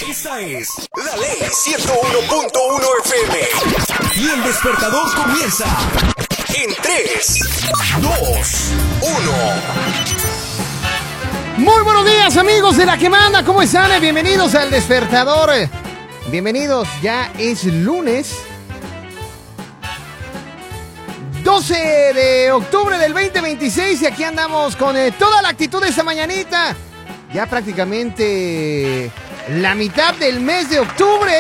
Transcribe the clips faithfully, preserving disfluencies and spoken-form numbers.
Esta es La Ley ciento uno punto uno F M. Y el despertador comienza en tres, dos, uno. Muy buenos días, amigos de La Que Manda, ¿cómo están? Bienvenidos al despertador. Bienvenidos, ya es lunes doce de octubre del veinte veintiséis y aquí andamos con eh, toda la actitud de esta mañanita. Ya prácticamente la mitad del mes de octubre.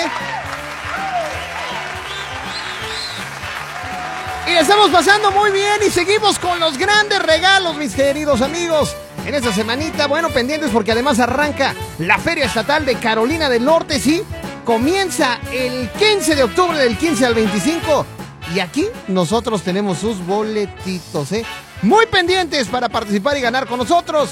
Y la estamos pasando muy bien y seguimos con los grandes regalos, mis queridos amigos. En esta semanita, bueno, pendientes porque además arranca la Feria Estatal de Carolina del Norte, sí. Comienza el quince de octubre, del quince al veinticinco. Y aquí nosotros tenemos sus boletitos, ¿eh? Muy pendientes para participar y ganar con nosotros.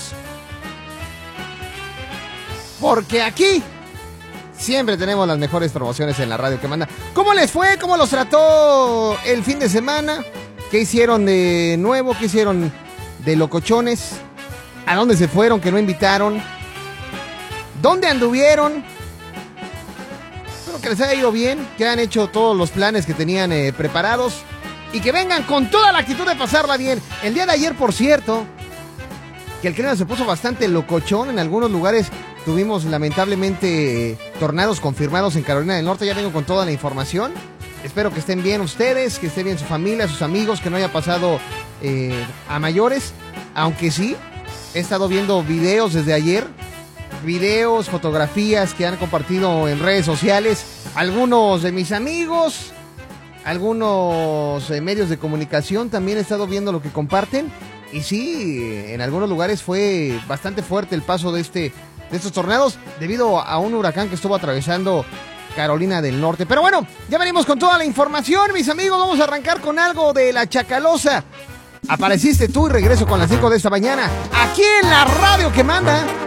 Porque aquí siempre tenemos las mejores promociones en la radio que manda. ¿Cómo les fue? ¿Cómo los trató el fin de semana? ¿Qué hicieron de nuevo? ¿Qué hicieron de locochones? ¿A dónde se fueron que no invitaron? ¿Dónde anduvieron? Espero que les haya ido bien, que han hecho todos los planes que tenían eh, preparados y que vengan con toda la actitud de pasarla bien. El día de ayer, por cierto, que el clima se puso bastante locochón. En algunos lugares tuvimos lamentablemente eh, tornados confirmados en Carolina del Norte. Ya vengo con toda la información. Espero que estén bien ustedes, que esté bien su familia, sus amigos, que no haya pasado eh, a mayores. Aunque sí, he estado viendo videos desde ayer. Videos, fotografías que han compartido en redes sociales algunos de mis amigos, algunos eh, medios de comunicación. También he estado viendo lo que comparten. Y sí, en algunos lugares fue bastante fuerte el paso de este de estos tornados debido a un huracán que estuvo atravesando Carolina del Norte. Pero bueno, ya venimos con toda la información, mis amigos. Vamos a arrancar con algo de La Chacalosa. Apareciste tú y regreso con las cinco de esta mañana aquí en la radio que manda.